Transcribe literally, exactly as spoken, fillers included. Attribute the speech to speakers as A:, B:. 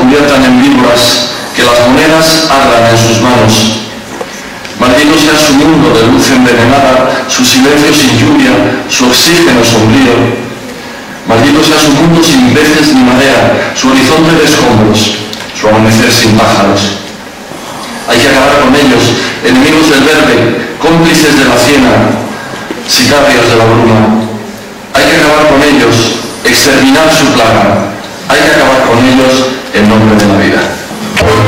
A: conviertan en víboras, que las monedas ardan en sus manos. Maldito sea su mundo de luz envenenada, su silencio sin lluvia, su oxígeno sombrío. Maldito sea su mundo sin peces ni madera, su horizonte de escombros, su amanecer sin pájaros. Hay que acabar con ellos, enemigos del verde, cómplices de la ciena, sicarios de la bruma. Hay que acabar con ellos, exterminar su plaga. Hay que acabar con ellos en nombre de la vida.